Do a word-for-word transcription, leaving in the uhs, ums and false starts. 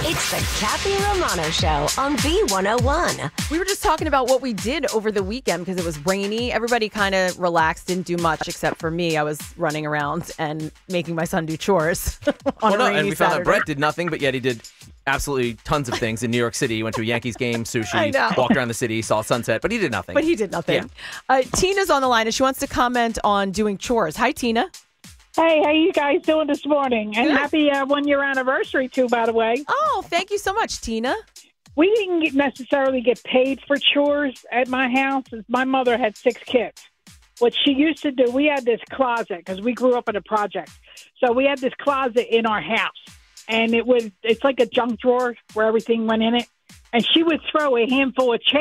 It's the Kathy Romano Show on B one oh one. We were just talking about what we did over the weekend because it was rainy. Everybody kind of relaxed, didn't do much except for me. I was running around and making my son do chores on well, a no, rainy and we found Saturday. out Brett did nothing, but yet he did absolutely tons of things in New York City. He went to a Yankees game, I sushi, know. walked around the city, saw sunset, but he did nothing. But he did nothing. Yeah. Uh, Tina's on the line and she wants to comment on doing chores. Hi, Tina. Hey, how you guys doing this morning? And Good. happy uh, one-year anniversary, too, by the way. Oh, thank you so much, Tina. We didn't get necessarily get paid for chores at my house. My mother had six kids. What she used to do, we had this closet because we grew up in a project. So we had this closet in our house. And it was it's like a junk drawer where everything went in it. And she would throw a handful of change